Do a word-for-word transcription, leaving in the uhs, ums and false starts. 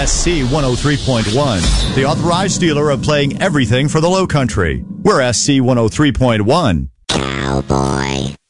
S C one oh three point one, the authorized dealer of playing everything for the Low Country. We're S C one oh three point one. Cowboy.